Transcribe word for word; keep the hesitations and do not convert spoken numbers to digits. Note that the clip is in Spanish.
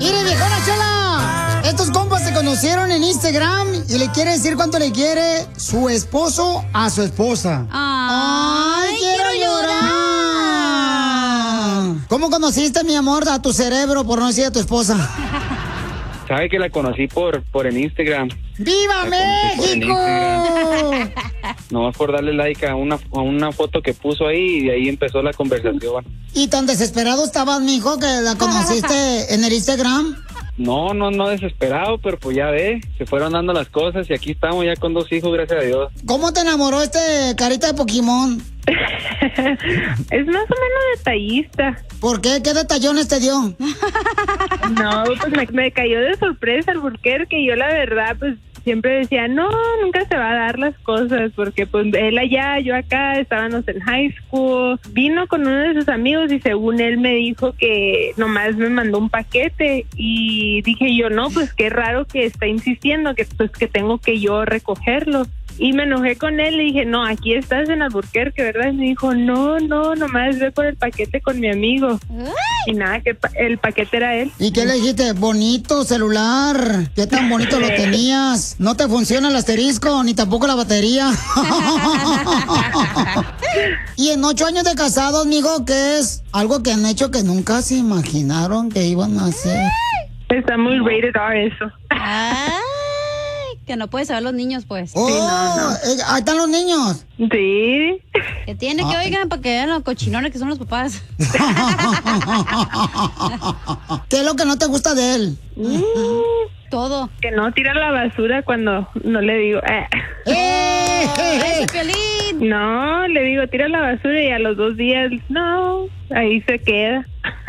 ¡Mire, viejona Chela! Estos compas se conocieron en Instagram y le quiere decir cuánto le quiere su esposo a su esposa. ¡Ay, quiero llorar! ¿Cómo conociste, mi amor, a tu cerebro, por no decir a tu esposa? Sabe que la conocí por, por en Instagram. ¡Viva México! Nomás por darle like a una, a una foto que puso ahí y de ahí empezó la conversación. ¿Y tan desesperado estabas, mijo, que la conociste en el Instagram? No, no, no desesperado, pero pues ya ve, se fueron dando las cosas y aquí estamos ya con dos hijos, gracias a Dios. ¿Cómo te enamoró este carita de Pokémon? Es más o menos detallista. ¿Por qué? ¿Qué detallones te dio? No, pues me, me cayó de sorpresa el Alburquerque y yo la verdad, pues siempre decía, no, nunca se va a dar las cosas, porque pues él allá, yo acá, estábamos en high school. Vino con uno de sus amigos y según él me dijo que nomás me mandó un paquete y dije yo, no, pues qué raro que está insistiendo, que pues que tengo que yo recogerlo. Y me enojé con él y dije, no, aquí estás en Alburquerque, ¿verdad? Y me dijo, no, no, nomás ve por el paquete con mi amigo. Y nada, que pa- el paquete era él. ¿Y qué le dijiste? Bonito celular. ¿Qué tan bonito lo tenías? No te funciona el asterisco, ni tampoco la batería. Y en ocho años de casados, amigo, ¿qué es? Algo que han hecho que nunca se imaginaron que iban a hacer. Está muy rated R eso. Ay, que no puedes saber los niños, pues. ¡Oh! eh, ahí están los niños. Sí. Que tiene que Ah. oigan para que vean los cochinones que son los papás. ¿Qué es lo que no te gusta de él? Mm, Todo. que no tira la basura cuando no le digo, eh. ¡Eh! ¡Ese Piolín! No, le digo, tira la basura y a los dos días, no, ahí se queda.